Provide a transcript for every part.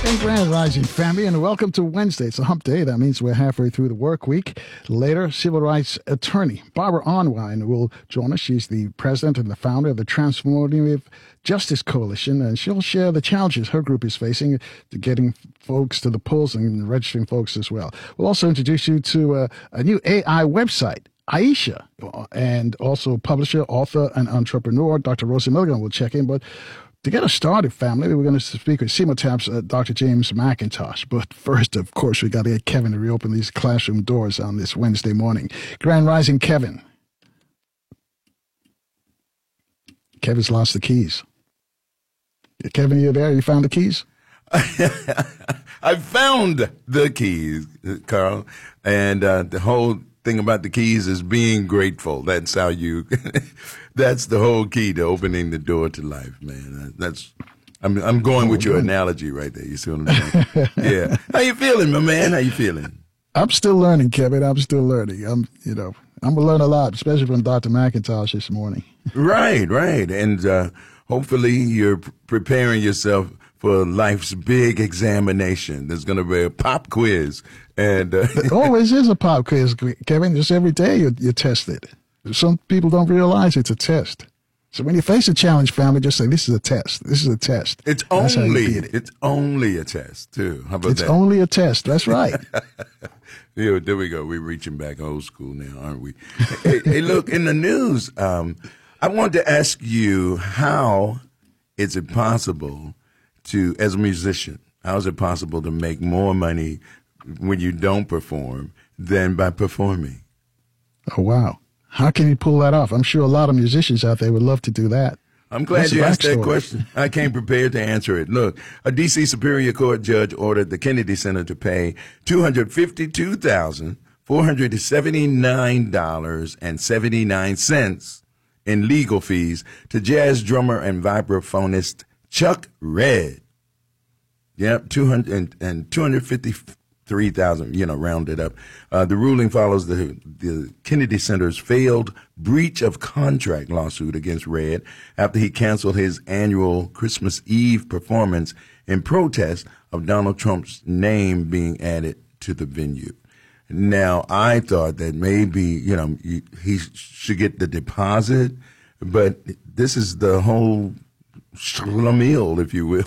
And Grand Rising family, and welcome to Wednesday. It's a hump day. That means we're halfway through the work week. Later, civil rights attorney Barbara Arnwine will join us. She's the president and the founder of the Transformative Justice Coalition, and she'll share the challenges her group is facing to getting folks to the polls and registering folks as well. We'll also introduce you to a new AI website, Aisha, and also publisher, author, and entrepreneur, Dr. Rosa Milligan will check in. But to get us started, family, we're going to speak with CEMOTAP's Dr. James McIntosh. But first, of course, we got to get Kevin to reopen these classroom doors on this Wednesday morning. Grand Rising, Kevin. Kevin's lost the keys. Kevin, you there? You found the keys? I found the keys, Carl. And the whole thing about the keys is being grateful. That's how you... That's the whole key to opening the door to life, man. I'm going with your analogy right there. You see what I'm saying? Yeah. How you feeling, my man? How you feeling? I'm still learning, Kevin. I'm still learning. I'm gonna learn a lot, especially from Dr. McIntosh this morning. Right. And hopefully you're preparing yourself for life's big examination. There's going to be a pop quiz, and There always is a pop quiz, Kevin. Just every day you're tested. Some people don't realize it's a test. So when you face a challenge, family, just say, this is a test. This is a test. It's only a test, too. How about that? It's only a test. That's right. Yeah, there we go. We're reaching back old school now, aren't we? Hey, look, in the news, I wanted to ask you, how is it possible to, as a musician, how is it possible to make more money when you don't perform than by performing? Oh, wow. How can you pull that off? I'm sure a lot of musicians out there would love to do that. I'm glad you asked that question. I came prepared to answer it. Look, a D.C. Superior Court judge ordered the Kennedy Center to pay $252,479.79 in legal fees to jazz drummer and vibraphonist Chuck Redd. Yep, 253,000, rounded up. The ruling follows the Kennedy Center's failed breach of contract lawsuit against Redd after he canceled his annual Christmas Eve performance in protest of Donald Trump's name being added to the venue. Now, I thought that maybe, he should get the deposit, but this is the whole schlemiel, if you will.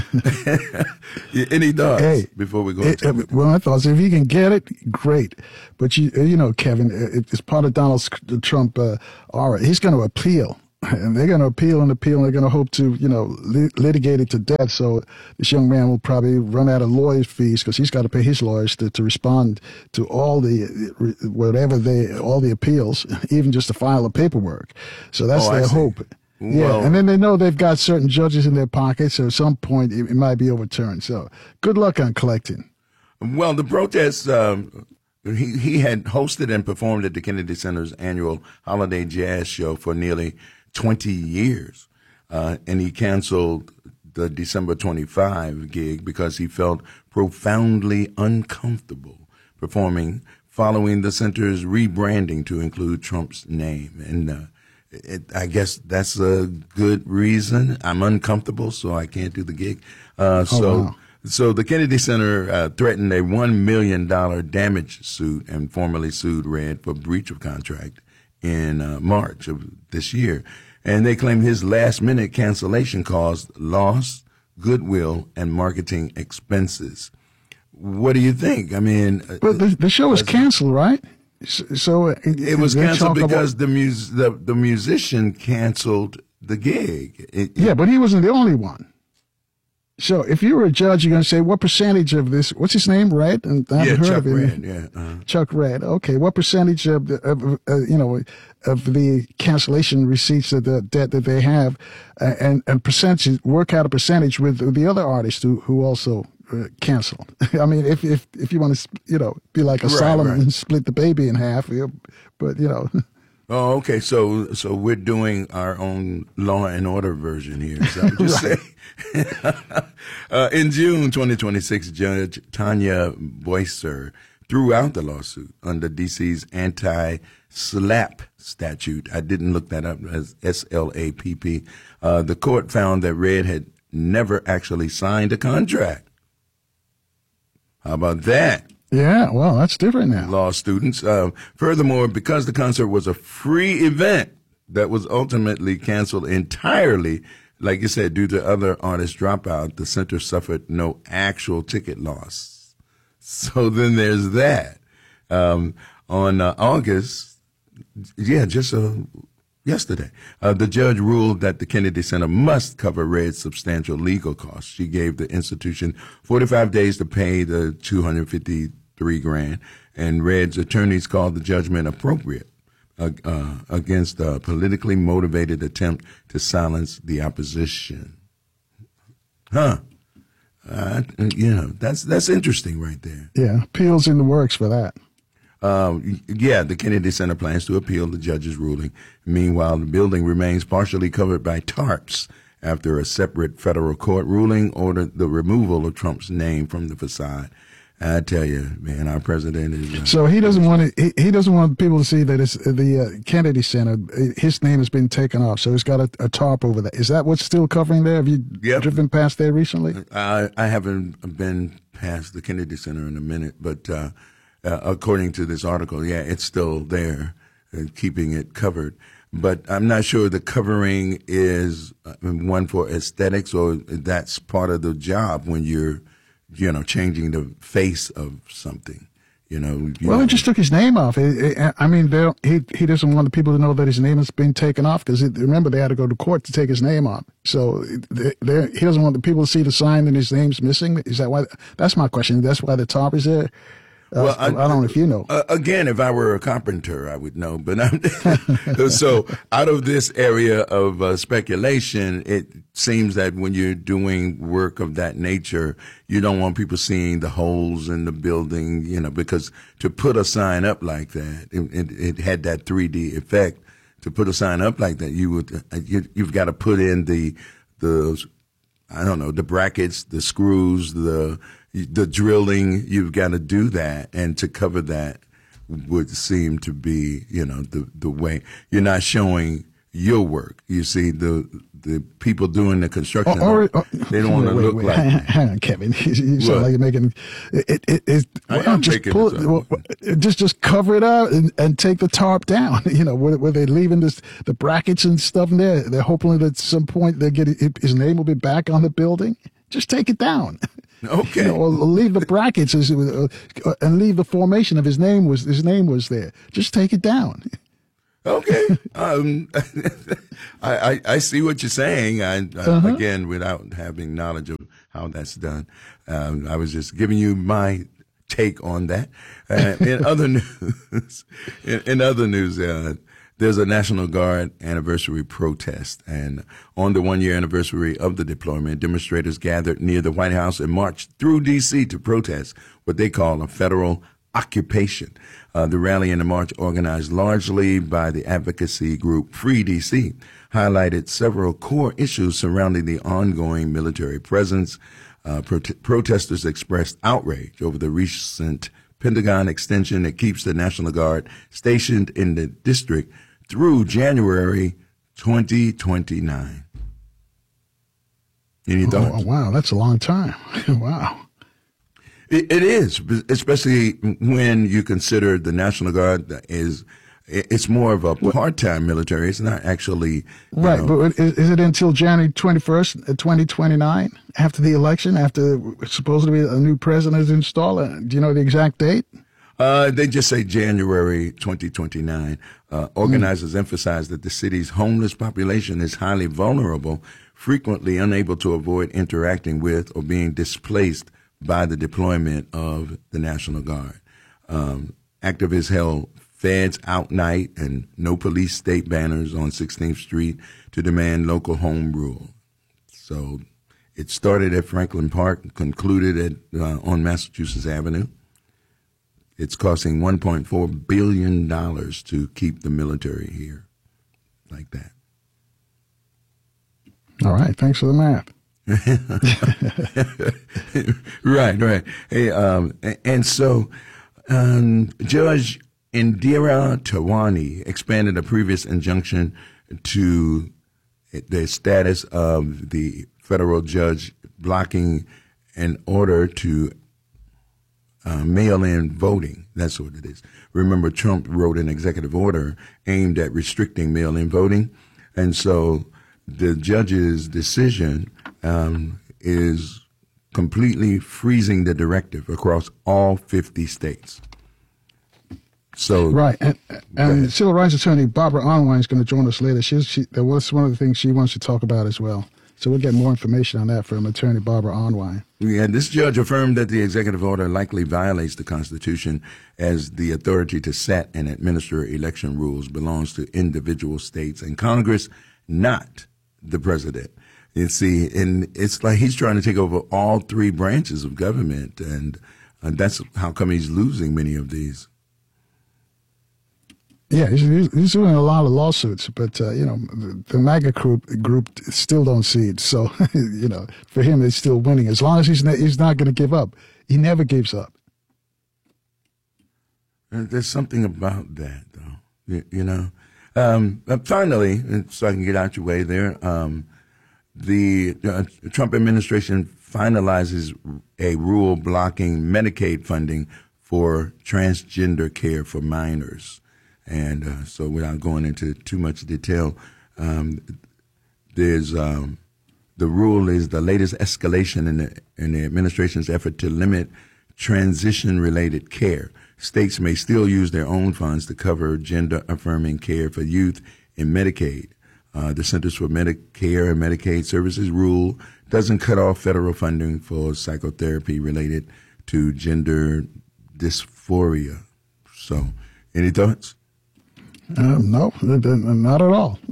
Any thoughts before we go into it? Well, my thoughts, if he can get it, great. But, Kevin, it's part of Donald Trump aura. He's going to appeal. And they're going to appeal, and they're going to hope to, litigate it to death. So this young man will probably run out of lawyers' fees because he's got to pay his lawyers to respond to all the appeals, even just to file the paperwork. So that's their hope. Yeah, and then they know they've got certain judges in their pockets, so at some point it might be overturned. So good luck on collecting. Well, the protest, he had hosted and performed at the Kennedy Center's annual holiday jazz show for nearly 20 years, and he canceled the December 25 gig because he felt profoundly uncomfortable performing following the center's rebranding to include Trump's name. And I guess that's a good reason. I'm uncomfortable, so I can't do the gig. So the Kennedy Center threatened a $1 million damage suit and formally sued Redd for breach of contract in March of this year. And they claim his last-minute cancellation caused loss, goodwill, and marketing expenses. What do you think? I mean... Well, the show was canceled, right? So it was canceled because the musician canceled the gig. Yeah, but he wasn't the only one. So if you were a judge, you're going to say, what percentage of this, what's his name, Redd? And Chuck Redd, yeah. Chuck Redd. Okay, what percentage of the cancellation receipts of the debt that they have, and percentage, work out a percentage with the other artists who also canceled. I mean, if you want to, be like a Solomon and split the baby in half, but Oh, okay. So we're doing our own Law and Order version here. So I'm just saying. In June 2026, Judge Tanya Boycer threw out the lawsuit under D.C.'s anti-SLAPP statute. I didn't look that up as SLAPP. The court found that Redd had never actually signed a contract How about that? Yeah, well, that's different now. Law students. Furthermore, because the concert was a free event that was ultimately canceled entirely, like you said, due to other artists' dropout, the center suffered no actual ticket loss. So then there's that. On August, just yesterday, the judge ruled that the Kennedy Center must cover Red's substantial legal costs. She gave the institution 45 days to pay the $253,000, and Red's attorneys called the judgment appropriate against a politically motivated attempt to silence the opposition. That's interesting right there. Yeah, appeals in the works for that. The Kennedy Center plans to appeal the judge's ruling. Meanwhile, the building remains partially covered by tarps after a separate federal court ruling ordered the removal of Trump's name from the facade. I tell you, man, our president is. So he doesn't want to. He doesn't want people to see that it's the Kennedy Center. His name has been taken off, so it's got a tarp over that. Is that what's still covering there? Have you driven past there recently? I haven't been past the Kennedy Center in a minute, but according to this article, it's still there, keeping it covered. But I'm not sure the covering is one for aesthetics, or that's part of the job when you're changing the face of something, Well, he just took his name off. I mean, he doesn't want the people to know that his name has been taken off because remember they had to go to court to take his name off. So he doesn't want the people to see the sign that his name's missing. Is that why? That's my question. That's why the top is there. Well, I don't know if you know. Again, if I were a carpenter, I would know. But so out of this area of speculation, it seems that when you're doing work of that nature, you don't want people seeing the holes in the building, because to put a sign up like that, it had that 3D effect. To put a sign up like that, you've got to put in the brackets, the screws, the drilling. You've got to do that, and to cover that would seem to be, the way. You're not showing your work. You see, the people doing the construction, they don't want to look like. Hang on, Kevin. You sound like you're making it. Just cover it out and take the tarp down. Where they're leaving the brackets and stuff in there. They're hoping that at some point his name will be back on the building. Just take it down. Okay. Or leave the brackets and leave the formation of his name was there. Just take it down. Okay. I see what you're saying. Again, without having knowledge of how that's done, I was just giving you my take on that. In other news, there's a National Guard anniversary protest, and on the one-year anniversary of the deployment, demonstrators gathered near the White House and marched through D.C. to protest what they call a federal occupation. The rally and the march, organized largely by the advocacy group Free D.C., highlighted several core issues surrounding the ongoing military presence. Protesters expressed outrage over the recent Pentagon extension that keeps the National Guard stationed in the district through January 2029. Any thoughts? Oh, wow, that's a long time. Wow. It is, especially when you consider the National Guard it's more of a part-time military. It's not actually right. But is it until January 21st, 2029, after the election, after supposedly a new president is installed? Do you know the exact date? They just say January 2029. Organizers emphasize that the city's homeless population is highly vulnerable, frequently unable to avoid interacting with or being displaced by the deployment of the National Guard. Activists held Feds Out Night and No Police State banners on 16th Street to demand local home rule. So it started at Franklin Park, concluded on Massachusetts Avenue. It's costing $1.4 billion to keep the military here like that. All right. Thanks for the math. Right. Hey, and so Judge Indira Tawani expanded a previous injunction to the status of the federal judge blocking an order to mail-in voting. That's what it is. Remember, Trump wrote an executive order aimed at restricting mail-in voting. And so the judge's decision is completely freezing the directive across all 50 states. So right, and civil rights attorney Barbara Arnwine is going to join us later. That was one of the things she wants to talk about as well. So we'll get more information on that from attorney Barbara Arnwine. Yeah, this judge affirmed that the executive order likely violates the Constitution, as the authority to set and administer election rules belongs to individual states and Congress, not the president. You see, and it's like he's trying to take over all three branches of government, and that's how come he's losing many of these. Yeah, he's doing a lot of lawsuits, but, the MAGA group still don't see it. So, for him, it's still winning. As long as he's not going to give up. He never gives up. There's something about that, though, finally, so I can get out your way there, the Trump administration finalizes a rule blocking Medicaid funding for transgender care for minors. And so without going into too much detail, there's the rule is the latest escalation in the administration's effort to limit transition-related care. States may still use their own funds to cover gender-affirming care for youth in Medicaid. The Centers for Medicare and Medicaid Services rule doesn't cut off federal funding for psychotherapy related to gender dysphoria. So, any thoughts? No, not at all.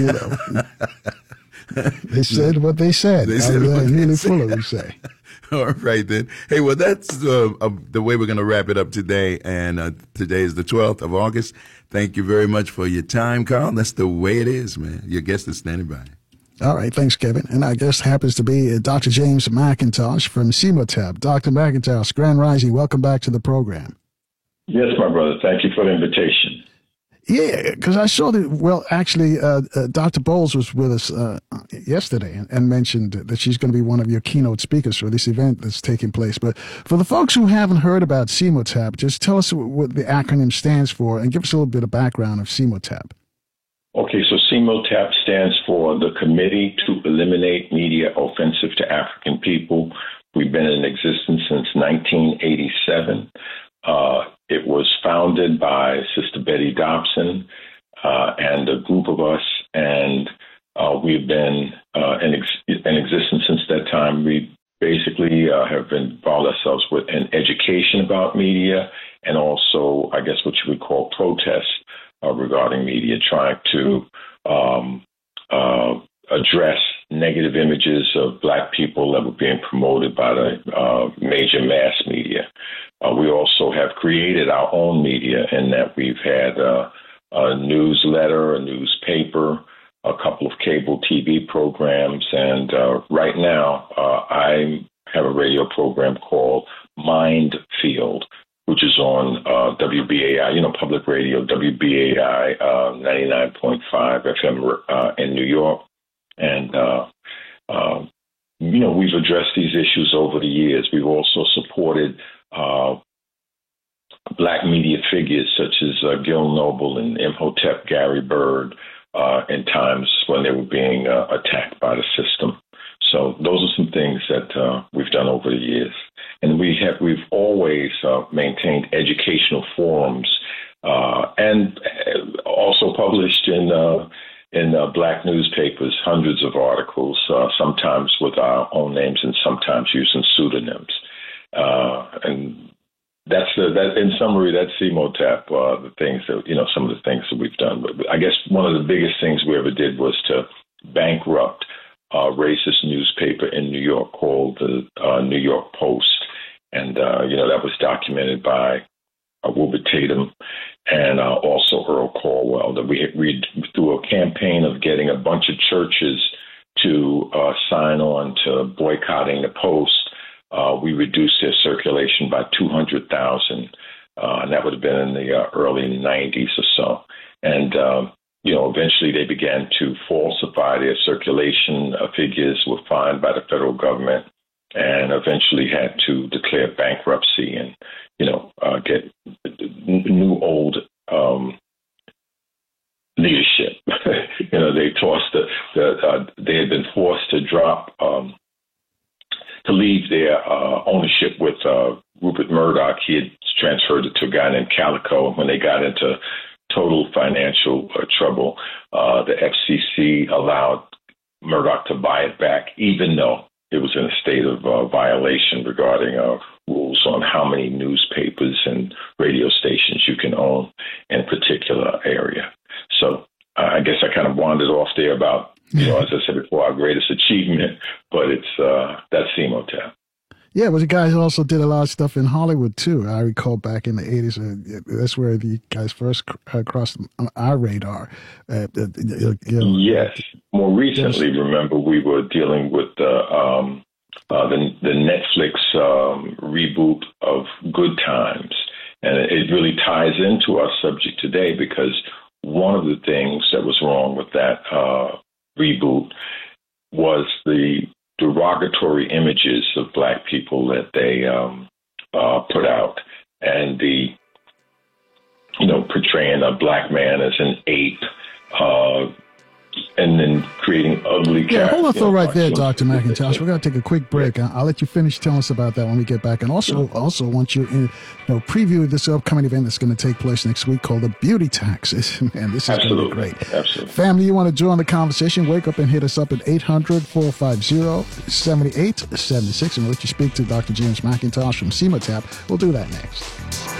They said what they said. They said what Neely Fuller would say. All right, then. Hey, well, that's the way we're going to wrap it up today. And today is the 12th of August. Thank you very much for your time, Carl. That's the way it is, man. Your guest is standing by. All right. Thanks, Kevin. And our guest happens to be Dr. James McIntosh from CEMOTAP. Dr. McIntosh, Grand Rising, welcome back to the program. Yes, my brother. Thank you for the invitation. Yeah, because I saw that, Dr. Bowles was with us yesterday and mentioned that she's going to be one of your keynote speakers for this event that's taking place. But for the folks who haven't heard about CEMOTAP, just tell us what the acronym stands for and give us a little bit of background of CEMOTAP. Okay, so CEMOTAP stands for the Committee to Eliminate Media Offensive to African People. We've been in existence since 1987. It was founded by Sister Betty Dobson and a group of us, and we've been in existence since that time. We basically have involved ourselves with an education about media and also, I guess, what you would call protests regarding media, trying to address negative images of Black people that were being promoted by the major mass media. We also have created our own media in that we've had a newsletter, a newspaper, a couple of cable TV programs, and right now I have a radio program called Mind Field, which is on WBAI, public radio, WBAI 99.5 FM in New York. And, we've addressed these issues over the years. We've also supported Black media figures such as Gil Noble and Imhotep Gary Bird in times when they were being attacked by the system. So those are some things that we've done over the years. And we've always maintained educational forums and also published in Black newspapers hundreds of articles, sometimes with our own names and sometimes using pseudonyms. And that in summary, that's CEMOTAP, the things that, some of the things that we've done. But I guess one of the biggest things we ever did was to bankrupt a racist newspaper in New York called the New York Post. And, that was documented by Wilbur Tatum and also Earl Caldwell, that we through a campaign of getting a bunch of churches to sign on to boycotting the Post, we reduced their circulation by 200,000, and that would have been in the early 90s or so. And, eventually they began to falsify their circulation figures, were fined by the federal government, and eventually had to declare bankruptcy and, get new old leadership. They tossed they had been forced to drop, to leave their ownership with Rupert Murdoch. He had transferred it to a guy named Calico. When they got into total financial trouble, the FCC allowed Murdoch to buy it back, even though it was in a state of violation regarding rules on how many newspapers and radio stations you can own in a particular area. So I guess I kind of wandered off there about, as I said before, our greatest achievement, but it's that's CMOTAP. Yeah, but you guys also did a lot of stuff in Hollywood, too. I recall back in the 80s, that's where the guys first crossed our radar. Yes. More recently, remember, we were dealing with the Netflix reboot of Good Times. And it really ties into our subject today because one of the things that was wrong with that reboot was the derogatory images of Black people that they put out, and the portraying a Black man as an ape, and then creating ugly characters. Yeah, hold on, throw right there, Dr. McIntosh. We're going to take a quick break. I'll let you finish telling us about that when we get back. And also once you're in, preview this upcoming event that's going to take place next week called the Beauty Tax. And this is going to be great. Absolutely. Family, you want to join the conversation? Wake up and hit us up at 800-450-7876. And we'll let you speak to Dr. James McIntosh from CMOTAP. We'll do that next.